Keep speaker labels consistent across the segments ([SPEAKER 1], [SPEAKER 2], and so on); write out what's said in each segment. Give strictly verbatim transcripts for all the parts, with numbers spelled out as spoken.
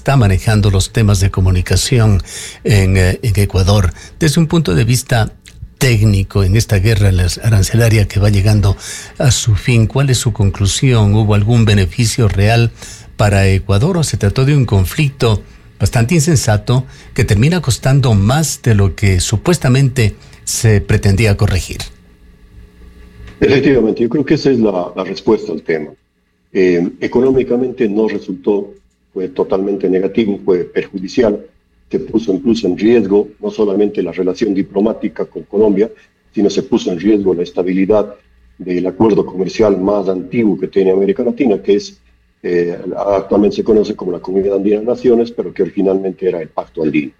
[SPEAKER 1] está manejando los temas de comunicación en, eh, en Ecuador desde un punto de vista técnico en esta guerra arancelaria que va llegando a su fin? ¿Cuál es su conclusión? ¿Hubo algún beneficio real para Ecuador o se trató de un conflicto bastante insensato que termina costando más de lo que supuestamente se pretendía corregir?
[SPEAKER 2] Efectivamente, yo creo que esa es la, la respuesta al tema. Eh, económicamente no resultó, fue totalmente negativo, fue perjudicial, se puso incluso en riesgo no solamente la relación diplomática con Colombia, sino se puso en riesgo la estabilidad del acuerdo comercial más antiguo que tiene América Latina, que es, eh, actualmente se conoce como la Comunidad Andina de Naciones, pero que originalmente era el Pacto Andino.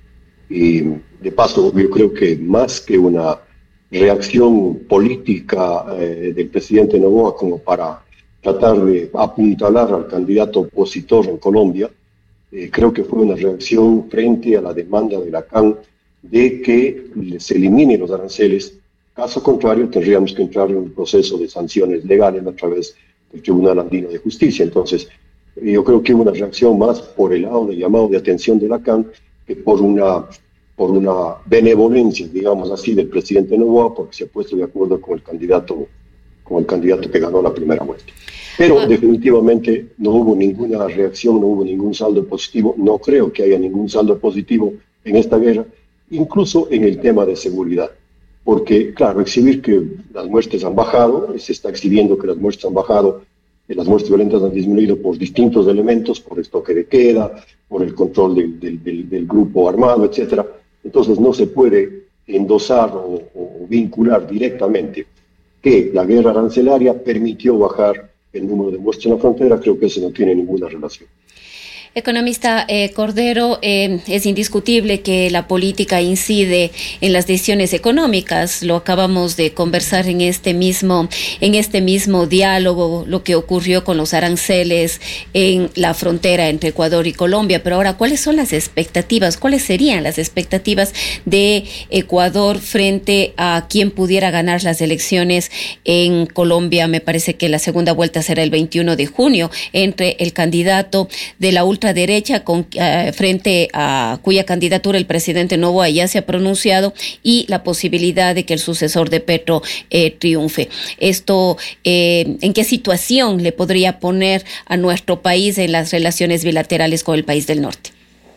[SPEAKER 2] Y de paso, yo creo que más que una reacción política eh, del presidente Noboa como para tratar de apuntalar al candidato opositor en Colombia, eh, creo que fue una reacción frente a la demanda de la C A N de que se eliminen los aranceles. Caso contrario, tendríamos que entrar en un proceso de sanciones legales a través del Tribunal Andino de Justicia. Entonces, yo creo que hubo una reacción más por el lado de llamado de atención de la C A N que por una, por una benevolencia, digamos así, del presidente Noboa, porque se ha puesto de acuerdo con el candidato, con el candidato que ganó la primera vuelta. Pero ah. definitivamente no hubo ninguna reacción, no hubo ningún saldo positivo. No creo que haya ningún saldo positivo en esta guerra, incluso en el tema de seguridad. Porque, claro, exhibir que las muertes han bajado, se está exhibiendo que las muertes han bajado, que las muertes violentas han disminuido por distintos elementos, por el toque de queda, por el control del, del, del, del grupo armado, etcétera. Entonces no se puede endosar o, o vincular directamente que la guerra arancelaria permitió bajar el número de muertes en la frontera. Creo que eso no tiene ninguna relación.
[SPEAKER 3] Economista eh, Cordero, eh, es indiscutible que la política incide en las decisiones económicas. Lo acabamos de conversar en este mismo, en este mismo diálogo, lo que ocurrió con los aranceles en la frontera entre Ecuador y Colombia. Pero ahora, ¿cuáles son las expectativas? ¿Cuáles serían las expectativas de Ecuador frente a quien pudiera ganar las elecciones en Colombia? Me parece que la segunda vuelta será el veintiuno de junio entre el candidato de la ultra derecha con, uh, frente a cuya candidatura el presidente Noboa ya se ha pronunciado, y la posibilidad de que el sucesor de Petro eh, triunfe. Esto, eh, ¿en qué situación le podría poner a nuestro país en las relaciones bilaterales con el país del norte?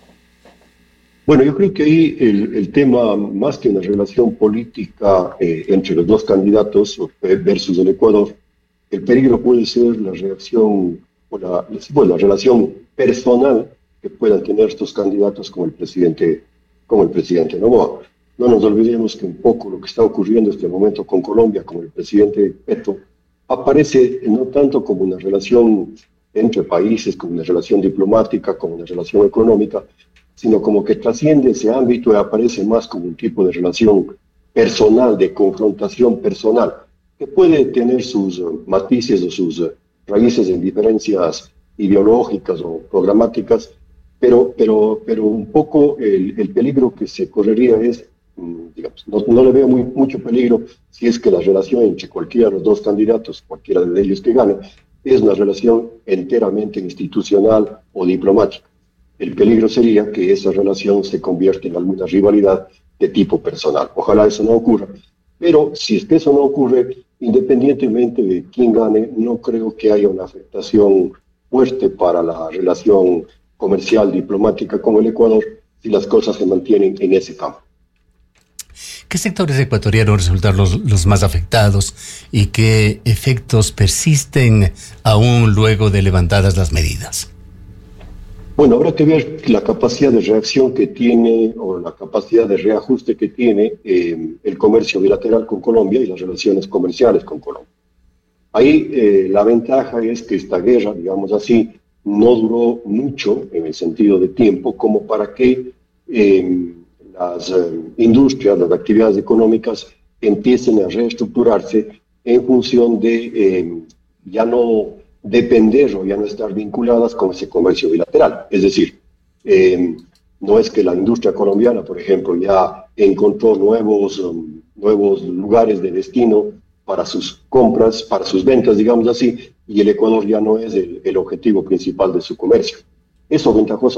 [SPEAKER 2] Bueno, yo creo que ahí el, el tema, más que una relación política eh, entre los dos candidatos versus el Ecuador, el peligro puede ser la reacción o la, bueno, la relación personal que puedan tener estos candidatos con el presidente, con el presidente Noboa. No nos olvidemos que un poco lo que está ocurriendo en este momento con Colombia, con el presidente Petro, aparece no tanto como una relación entre países, como una relación diplomática, como una relación económica, sino como que trasciende ese ámbito y aparece más como un tipo de relación personal, de confrontación personal, que puede tener sus uh, matices o sus uh, raíces en diferencias ideológicas o programáticas, pero, pero, pero un poco el, el peligro que se correría es, digamos, no, no le veo muy, mucho peligro si es que la relación entre cualquiera de los dos candidatos, cualquiera de ellos que gane, es una relación enteramente institucional o diplomática. El peligro sería que esa relación se convierta en alguna rivalidad de tipo personal. Ojalá eso no ocurra, pero si es que eso no ocurre, independientemente de quién gane, no creo que haya una afectación fuerte para la relación comercial diplomática con el Ecuador si las cosas se mantienen en ese campo.
[SPEAKER 1] ¿Qué sectores ecuatorianos resultan los, los más afectados y qué efectos persisten aún luego de levantadas las medidas?
[SPEAKER 2] Bueno, habrá que ver la capacidad de reacción que tiene o la capacidad de reajuste que tiene eh, el comercio bilateral con Colombia y las relaciones comerciales con Colombia. Ahí eh, la ventaja es que esta guerra, digamos así, no duró mucho en el sentido de tiempo como para que eh, las eh, industrias, las actividades económicas empiecen a reestructurarse en función de eh, ya no depender o ya no estar vinculadas con ese comercio bilateral. Es decir, eh, no es que la industria colombiana, por ejemplo, ya encontró nuevos, um, nuevos lugares de destino para sus compras, para sus ventas, digamos así, y el Ecuador ya no es el, el objetivo principal de su comercio. Eso ventajoso